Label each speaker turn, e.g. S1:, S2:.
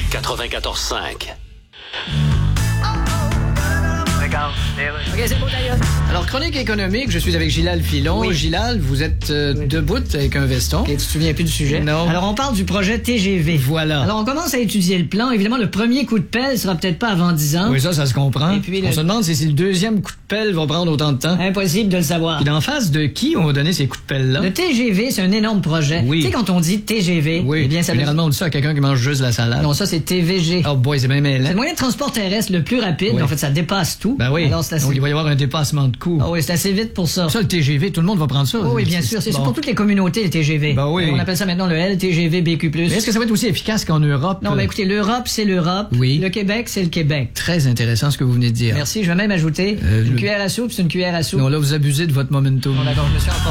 S1: 94.5.
S2: OK, c'est bon, d'ailleurs. Alors, chronique économique, je suis avec Gilal Filon.
S3: Oui.
S2: Gilal, vous êtes debout avec un veston.
S3: Et tu te souviens plus du sujet?
S2: Non.
S3: Alors, on parle du projet TGV.
S2: Voilà.
S3: Alors, on commence à étudier le plan. Évidemment, le premier coup de pelle sera peut-être pas avant 10 ans.
S2: Oui, ça se comprend.
S3: Et puis,
S2: on se demande si le deuxième coup de pelle va prendre autant de temps.
S3: Impossible de le savoir.
S2: Puis d'en face de qui on va donner ces coups de pelle-là?
S3: Le TGV, c'est un énorme projet.
S2: Oui.
S3: Tu sais, quand on dit TGV,
S2: Oui,
S3: eh bien, ça veut...
S2: généralement, on dit ça à quelqu'un qui mange juste de la salade.
S3: Non, ça, c'est TVG.
S2: Oh boy, c'est même
S3: C'est
S2: mêlant.
S3: le moyen de transport terrestre le plus rapide.
S2: Oui.
S3: En fait, ça dépasse tout.
S2: Ben oui.
S3: Alors, c'est assez...
S2: Donc, il va y avoir un dépassement de coûts.
S3: Ah oui, c'est assez vite pour ça.
S2: Ça, le TGV, tout le monde va prendre ça.
S3: Oh oui, bien sûr. C'est
S2: bon.
S3: pour toutes les communautés, le TGV.
S2: Ben oui.
S3: On appelle ça maintenant le LTGV BQ+.
S2: Mais est-ce que ça va être aussi efficace qu'en Europe?
S3: Non, mais écoutez, l'Europe, c'est l'Europe.
S2: Oui.
S3: Le Québec, c'est le Québec.
S2: Très intéressant ce que vous venez de dire.
S3: Merci. Je vais même ajouter une cuillère à soupe, c'est une cuillère à soupe.
S2: Non, là, vous abusez de votre momentum.
S3: Bon, d'accord, je me suis